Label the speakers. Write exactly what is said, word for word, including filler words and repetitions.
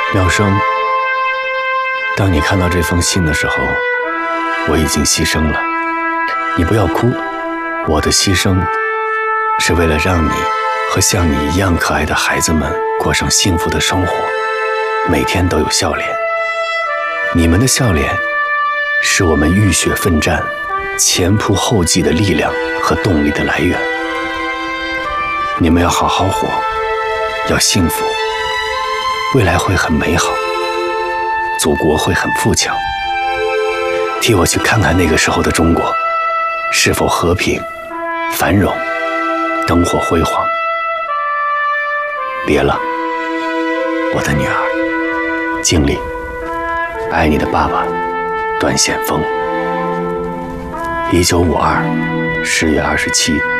Speaker 1: 苗生，当你看到这封信的时候，我已经牺牲了。你不要哭，我的牺牲是为了让你和像你一样可爱的孩子们过上幸福的生活，每天都有笑脸。你们的笑脸是我们浴血奋战、前仆后继的力量和动力的来源。你们要好好活，要幸福，未来会很美好，祖国会很富强。替我去看看那个时候的中国，是否和平、繁荣、灯火辉煌。别了，我的女儿，经历，爱你的爸爸，段显峰。一九五二，十月二十七。